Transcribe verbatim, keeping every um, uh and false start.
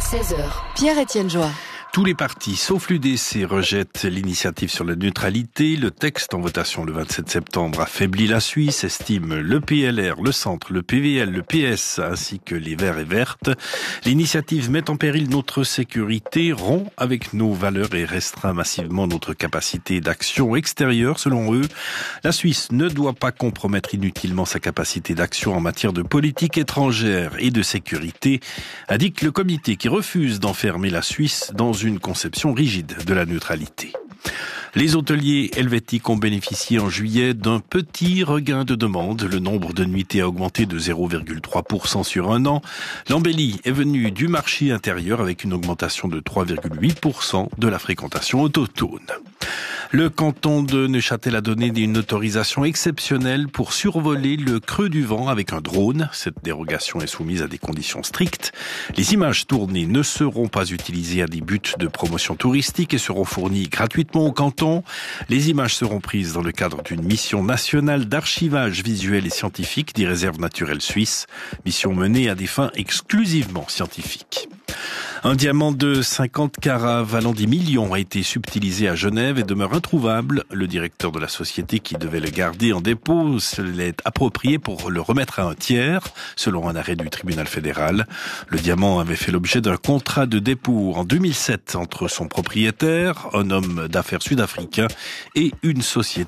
seize heures. Pierre-Étienne Joie. Tous les partis, sauf l'U D C, rejettent l'initiative sur la neutralité. Le texte en votation le vingt-sept septembre affaiblit la Suisse, estime le P L R, le Centre, le P V L, le P S ainsi que les Verts et Vertes. L'initiative met en péril notre sécurité, rompt avec nos valeurs et restreint massivement notre capacité d'action extérieure. Selon eux, la Suisse ne doit pas compromettre inutilement sa capacité d'action en matière de politique étrangère et de sécurité, indique le comité qui refuse d'enfermer la Suisse dans une conception rigide de la neutralité. Les hôteliers helvétiques ont bénéficié en juillet d'un petit regain de demande. Le nombre de nuitées a augmenté de zéro virgule trois pour cent sur un an. L'embellie est venue du marché intérieur avec une augmentation de trois virgule huit pour cent de la fréquentation autochtone. Le canton de Neuchâtel a donné une autorisation exceptionnelle pour survoler le creux du vent avec un drone. Cette dérogation est soumise à des conditions strictes. Les images tournées ne seront pas utilisées à des buts de promotion touristique et seront fournies gratuitement au canton. Les images seront prises dans le cadre d'une mission nationale d'archivage visuel et scientifique des réserves naturelles suisses, mission menée à des fins exclusivement scientifiques. Un diamant de cinquante carats valant des millions a été subtilisé à Genève et demeure introuvable. Le directeur de la société qui devait le garder en dépôt se l'est approprié pour le remettre à un tiers, selon un arrêt du tribunal fédéral. Le diamant avait fait l'objet d'un contrat de dépôt en deux mille sept entre son propriétaire, un homme d'affaires sud-africain, et une société